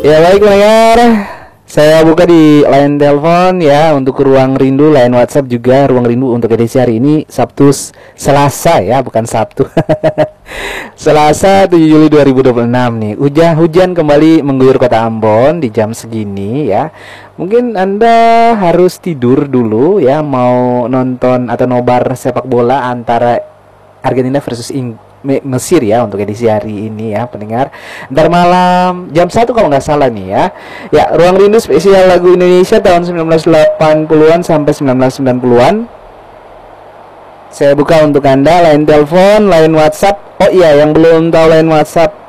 Ya baik pendengar, saya buka di line telepon ya untuk ruang rindu, line WhatsApp juga ruang rindu untuk edisi hari ini Selasa ya, bukan Sabtu. Selasa 7 Juli 2026 nih. Hujan kembali mengguyur kota Ambon di jam segini ya. Mungkin Anda harus tidur dulu ya, mau nonton atau nobar sepak bola antara Argentina versus Mesir ya untuk edisi hari ini ya pendengar. Ntar malam jam 1 kalau nggak salah nih ya. Ya, Ruang Rindu spesial lagu Indonesia tahun 1980-an sampai 1990-an. Saya buka untuk Anda line telepon, line WhatsApp. Oh iya, yang belum tahu line WhatsApp